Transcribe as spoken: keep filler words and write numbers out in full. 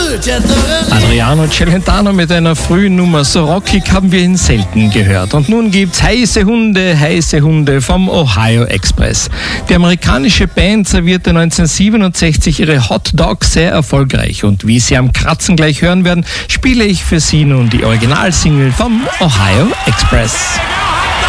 Adriano Celentano mit einer frühen Nummer, so rockig haben wir ihn selten gehört. Und nun gibt's heiße Hunde, heiße Hunde vom Ohio Express. Die amerikanische Band servierte neunzehnhundertsiebenundsechzig ihre Hot Dogs sehr erfolgreich. Und wie Sie am Kratzen gleich hören werden, spiele ich für Sie nun die Originalsingle vom Ohio Express.